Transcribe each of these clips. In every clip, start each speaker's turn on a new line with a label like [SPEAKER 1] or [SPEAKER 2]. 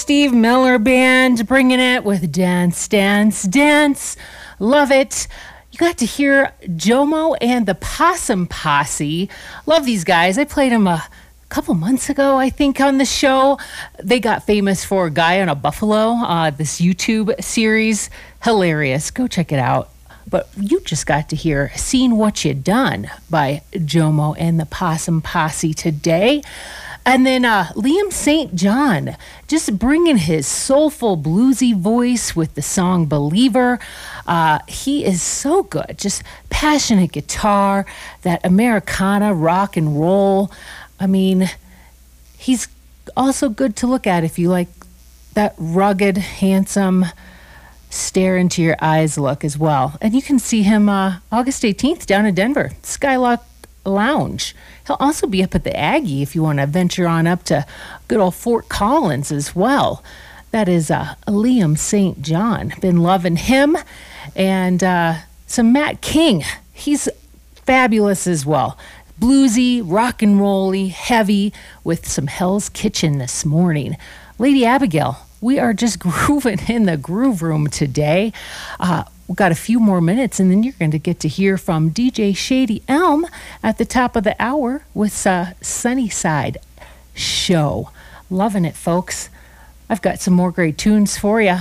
[SPEAKER 1] Steve Miller Band bringing it with Dance, Dance, Dance. Love it. You got to hear Jomo and the Possum Posse. Love these guys. I played them a couple months ago, I think, on the show. They got famous for Guy on a Buffalo, this YouTube series. Hilarious. Go check it out. But you just got to hear Seen What You Done by Jomo and the Possum Posse today. And then Liam St. John, just bringing his soulful bluesy voice with the song Believer. He is so good. Just passionate guitar, that Americana rock and roll. I mean, he's also good to look at if you like that rugged, handsome, stare into your eyes look as well. And you can see him August 18th down in Denver, Skylock Lounge. He'll also be up at the Aggie if you want to venture on up to good old Fort Collins as well. That is Liam St. John. Been loving him. And some Matt King. He's fabulous as well. Bluesy, rock and rolly, heavy, with some Hell's Kitchen this morning. Lady Abigail, we are just grooving in the groove room today. We've got a few more minutes, and then you're going to get to hear from DJ Shady Elm at the top of the hour with Sunnyside Show. Loving it, folks. I've got some more great tunes for you.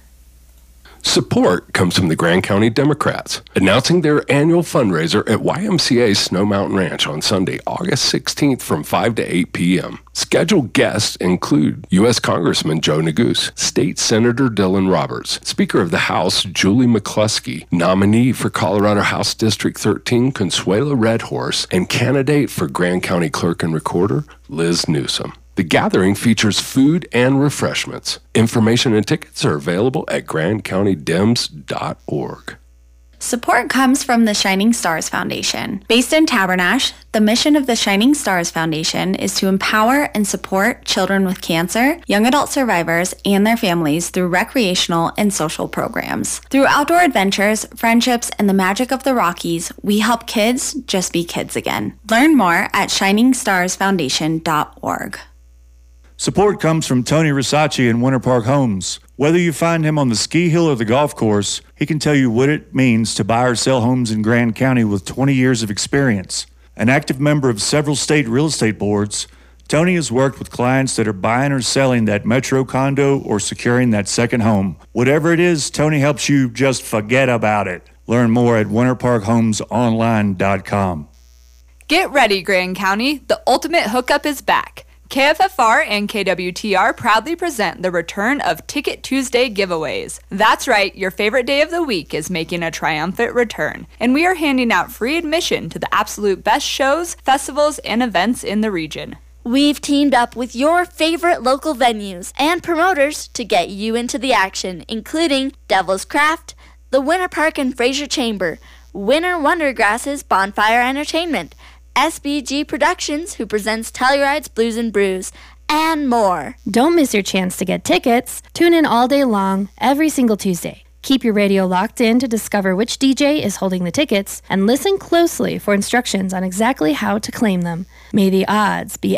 [SPEAKER 2] Support comes from the Grand County Democrats, announcing their annual fundraiser at YMCA Snow Mountain Ranch on Sunday, August 16th from 5 to 8 p.m. Scheduled guests include U.S. Congressman Joe Neguse, State Senator Dylan Roberts, Speaker of the House Julie McCluskey, nominee for Colorado House District 13 Consuelo Redhorse, and candidate for Grand County Clerk and Recorder Liz Newsom. The gathering features food and refreshments. Information and tickets are available at grandcountydems.org.
[SPEAKER 3] Support comes from the Shining Stars Foundation. Based in Tabernash, the mission of the Shining Stars Foundation is to empower and support children with cancer, young adult survivors, and their families through recreational and social programs. Through outdoor adventures, friendships, and the magic of the Rockies, we help kids just be kids again. Learn more at shiningstarsfoundation.org.
[SPEAKER 4] Support comes from Tony Risacci in Winter Park Homes. Whether you find him on the ski hill or the golf course, he can tell you what it means to buy or sell homes in Grand County with 20 years of experience. An active member of several state real estate boards, Tony has worked with clients that are buying or selling that metro condo or securing that second home. Whatever it is, Tony helps you just forget about it. Learn more at winterparkhomesonline.com.
[SPEAKER 5] Get ready, Grand County. The ultimate hookup is back. KFFR and KWTR proudly present the return of Ticket Tuesday giveaways. That's right, your favorite day of the week is making a triumphant return, and we are handing out free admission to the absolute best shows, festivals, and events in the region.
[SPEAKER 6] We've teamed up with your favorite local venues and promoters to get you into the action, including Devil's Craft, the Winter Park and Fraser Chamber, Winter Wondergrass's Bonfire Entertainment, SBG Productions, who presents Telluride's Blues and Brews, and more.
[SPEAKER 7] Don't miss your chance to get tickets. Tune in all day long, every single Tuesday. Keep your radio locked in to discover which DJ is holding the tickets, and listen closely for instructions on exactly how to claim them. May the odds be